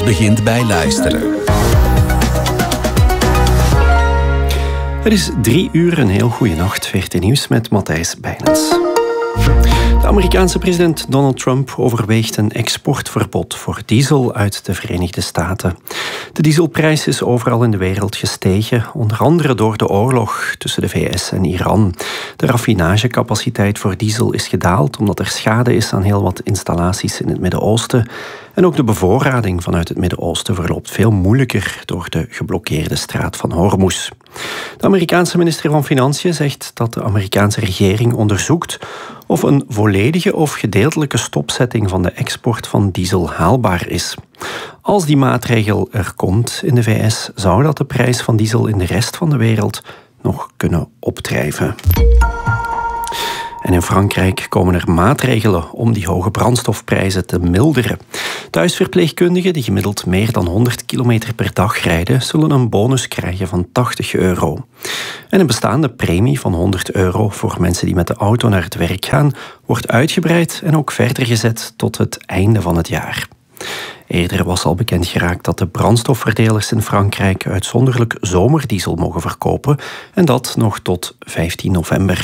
begint bij luisteren. Het is 3 uur, een heel goede nacht. VRT Nieuws met Matthijs Bijnens. De Amerikaanse president Donald Trump overweegt een exportverbod voor diesel uit de Verenigde Staten. De dieselprijs is overal in de wereld gestegen, onder andere door de oorlog tussen de VS en Iran. De raffinagecapaciteit voor diesel is gedaald omdat er schade is aan heel wat installaties in het Midden-Oosten. En ook de bevoorrading vanuit het Midden-Oosten verloopt veel moeilijker door de geblokkeerde straat van Hormuz. De Amerikaanse minister van Financiën zegt dat de Amerikaanse regering onderzoekt of een volledige of gedeeltelijke stopzetting van de export van diesel haalbaar is. Als die maatregel er komt in de VS, zou dat de prijs van diesel in de rest van de wereld nog kunnen opdrijven. En in Frankrijk komen er maatregelen om die hoge brandstofprijzen te milderen. Thuisverpleegkundigen die gemiddeld meer dan 100 kilometer per dag rijden, zullen een bonus krijgen van €80. En een bestaande premie van €100 voor mensen die met de auto naar het werk gaan, wordt uitgebreid en ook verder gezet tot het einde van het jaar. Eerder was al bekend geraakt dat de brandstofverdelers in Frankrijk uitzonderlijk zomerdiesel mogen verkopen en dat nog tot 15 november.